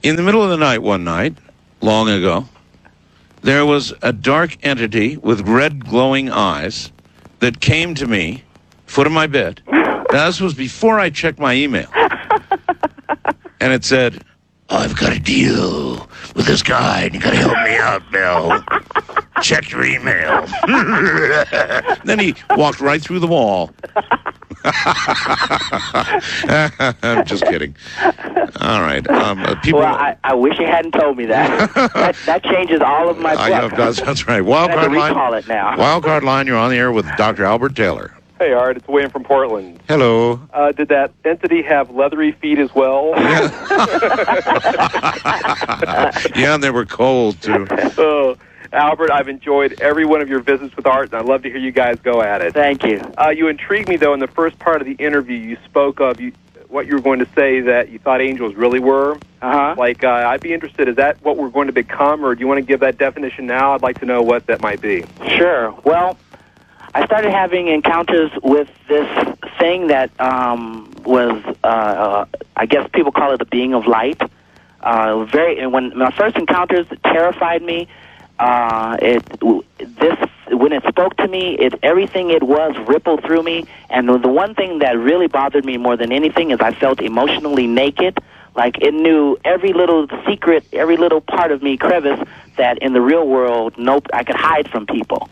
In the middle of the night one night, long ago, there was a dark entity with red glowing eyes that came to me, foot of my bed. Now, this was before I checked my email. And it said, I've got a deal with this guy, and you got to help me out, Bill. Check your email. Then he walked right through the wall. I'm just kidding. All right. People. Well, I wish you hadn't told me that. that changes all of my bluff. That's right. Wildcard line. Recall it now. Wildcard line. You're on the air with Dr. Albert Taylor. Hey, Art. It's Wayne from Portland. Hello. Did that entity have leathery feet as well? Yeah, and they were cold, too. Albert, I've enjoyed every one of your visits with Art, and I'd love to hear you guys go at it. Thank you. You intrigued me, though, in the first part of the interview. You spoke of what you were going to say that you thought angels really were. Uh-huh. Like, I'd be interested, is that what we're going to become, or do you want to give that definition now? I'd like to know what that might be. Sure. Well, I started having encounters with this thing that was, I guess people call it a being of light. And when my first encounters, it terrified me. When it spoke to me, everything it was rippled through me. And the one thing that really bothered me more than anything is I felt emotionally naked. Like it knew every little secret, every little part of me, crevice, that in the real world, I could hide from people.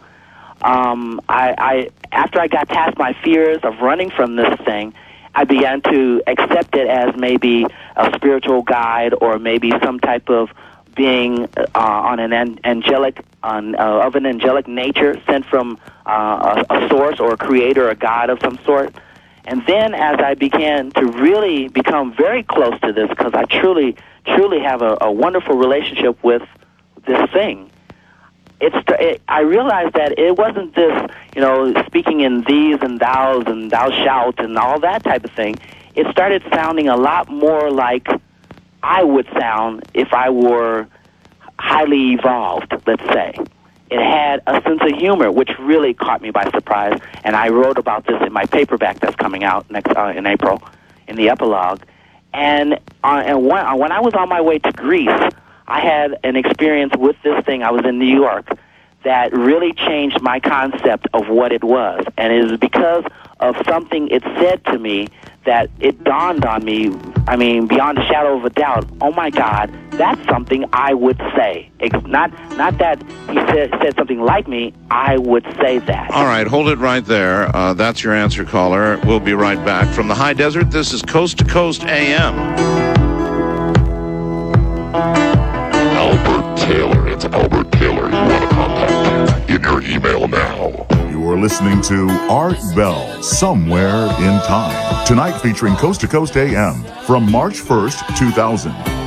After I got past my fears of running from this thing, I began to accept it as maybe a spiritual guide or maybe some type of being of an angelic nature, sent from a source or a creator, a god of some sort. And then as I began to really become very close to this, because I truly have a wonderful relationship with this thing, I realized that it wasn't this, speaking in these and thou shalt and all that type of thing. It started sounding a lot more like I would sound if I were highly evolved, let's say. It had a sense of humor, which really caught me by surprise, and I wrote about this in my paperback that's coming out in April, in the epilogue. And when I was on my way to Greece, I had an experience with this thing. I was in New York that really changed my concept of what it was, and it is because of something it said to me that it dawned on me, beyond a shadow of a doubt, oh my God, that's something I would say. Not that he said something like me, I would say that. All right, hold it right there. That's your answer, caller. We'll be right back. From the high desert, this is Coast to Coast AM. Albert Taylor. It's Albert Taylor. You want to contact him in your email now. You're listening to Art Bell, Somewhere in Time. Tonight featuring Coast to Coast AM from March 1st, 2000.